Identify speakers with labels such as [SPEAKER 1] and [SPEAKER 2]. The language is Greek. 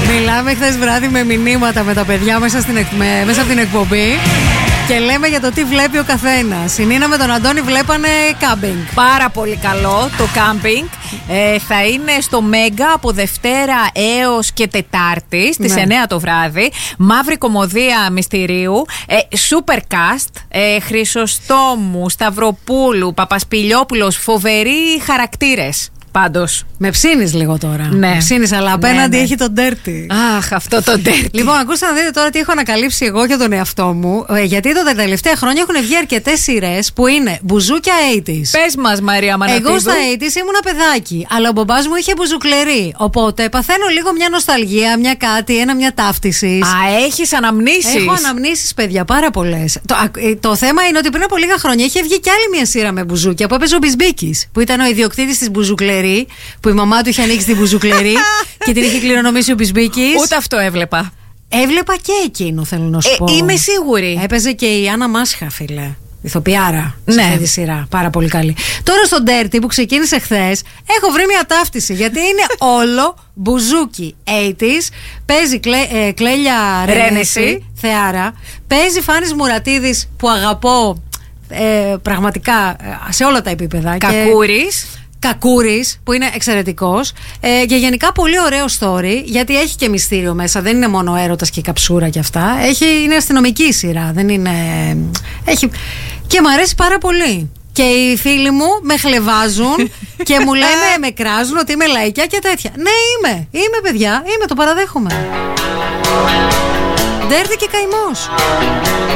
[SPEAKER 1] Μιλάμε χθες βράδυ με μηνύματα με τα παιδιά μέσα από την εκπομπή. Και λέμε για το τι βλέπει ο καθένας. Η Νίνα με τον Αντώνη βλέπανε κάμπινγκ.
[SPEAKER 2] Πάρα πολύ καλό το κάμπινγκ. Θα είναι στο Μέγκα από Δευτέρα έως και Τετάρτη στις 9 το βράδυ. Μαύρη κομμωδία μυστηρίου. Super cast. Χρυσοστόμου, Σταυροπούλου, Παπασπηλιόπουλος. Φοβεροί χαρακτήρες. Πάντως.
[SPEAKER 1] Με ψήνεις λίγο τώρα.
[SPEAKER 2] Ναι.
[SPEAKER 1] Με ψήνεις, αλλά απέναντι έχει τον Dirty.
[SPEAKER 2] Αχ, αυτό το Dirty.
[SPEAKER 1] Λοιπόν, ακούστε να δείτε τώρα τι έχω ανακαλύψει εγώ για τον εαυτό μου. Γιατί τα τελευταία χρόνια έχουν βγει αρκετές σειρές που είναι μπουζούκια 80's.
[SPEAKER 2] Πες μας, Μαρία Μανατίδου.
[SPEAKER 1] Εγώ στα 80's ήμουνα παιδάκι, αλλά ο μπαμπάς μου είχε μπουζουκλερί. Οπότε παθαίνω λίγο μια νοσταλγία, μια ταύτιση.
[SPEAKER 2] Α, έχεις αναμνήσεις.
[SPEAKER 1] Έχω αναμνήσεις, παιδιά, πάρα πολλές. Το θέμα είναι ότι πριν από λίγα χρόνια είχε βγει κι άλλη μια σειρά με μπουζούκια που έπαιζε ο Μπισμπίκης, που ήταν ο ιδιοκτήτης της μπουζουκλερί. Που η μαμά του είχε ανοίξει την μπουζουκλερί και την είχε κληρονομήσει ο Μπισμπίκης.
[SPEAKER 2] Ούτε αυτό έβλεπα.
[SPEAKER 1] Έβλεπα και εκείνο, θέλω να σου πω.
[SPEAKER 2] Είμαι σίγουρη.
[SPEAKER 1] Έπαιζε και η Άννα Μάσχα, φίλε. Ηθοποιάρα.
[SPEAKER 2] Ναι.
[SPEAKER 1] Σε αυτή τη σειρά. Πάρα πολύ καλή. Τώρα στο Dirty που ξεκίνησε χθες, έχω βρει μια ταύτιση. Γιατί είναι όλο μπουζούκι 80's. Παίζει Κλέλια Ρένεση, θεάρα. Παίζει Φάνης Μουρατίδης, που αγαπώ πραγματικά σε όλα τα επίπεδα. Κακούρης, που είναι εξαιρετικός, και γενικά πολύ ωραίο story, γιατί έχει και μυστήριο μέσα. Δεν είναι μόνο έρωτας και καψούρα και αυτά. Είναι αστυνομική σειρά. Δεν είναι. Και μου αρέσει πάρα πολύ. Και οι φίλοι μου με χλεβάζουν και μου λένε, με κράζουν ότι είμαι λαϊκιά και τέτοια. Ναι, είμαι παιδιά, το παραδέχομαι. Dirty και καημός.